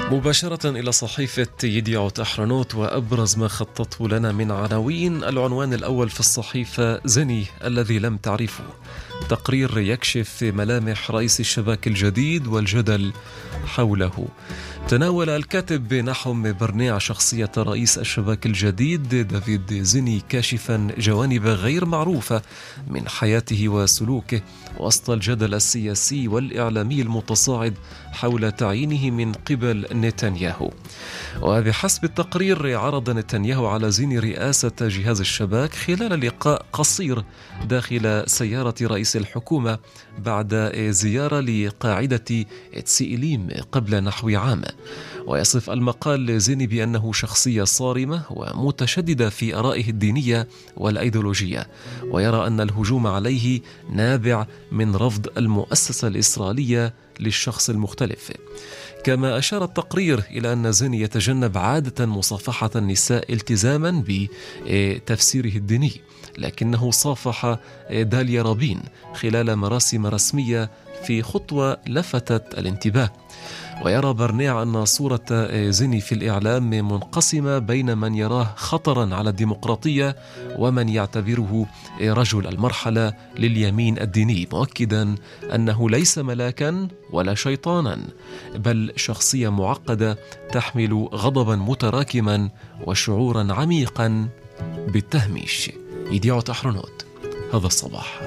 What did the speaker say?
مباشرة إلى صحيفة يديعوت أحرنوت وأبرز ما خطته لنا من عناوين. العنوان الأول في الصحيفة: زني الذي لم تعرفه. تقرير يكشف ملامح رئيس الشباك الجديد والجدل حوله. تناول الكاتب نحوم برنيع شخصية رئيس الشباك الجديد دافيد زني، كاشفا جوانب غير معروفة من حياته وسلوكه وسط الجدل السياسي والإعلامي المتصاعد حول تعيينه من قبل نتنياهو. وبحسب التقرير، عرض نتنياهو على زني رئاسة جهاز الشباك خلال لقاء قصير داخل سيارة رئيس الحكومة بعد زيارة لقاعدة تسيليم قبل نحو عام. ويصف المقال زيني بأنه شخصية صارمة ومتشددة في آرائه الدينية والأيديولوجية، ويرى أن الهجوم عليه نابع من رفض المؤسسة الإسرائيلية للشخص المختلف. كما أشار التقرير إلى أن زيني يتجنب عادة مصافحة النساء التزاما بتفسيره الديني، لكنه صافح داليا رابين خلال مراسم رسمية في خطوة لفتت الانتباه. ويرى برنيع أن صورة زيني في الإعلام منقسمة بين من يراه خطرا على الديمقراطية ومن يعتبره رجل المرحلة لليمين الديني، مؤكدا أنه ليس ملاكا ولا شيطانا، بل شخصية معقدة تحمل غضبا متراكما وشعورا عميقا بالتهميش. يديعوت أحرنوت هذا الصباح.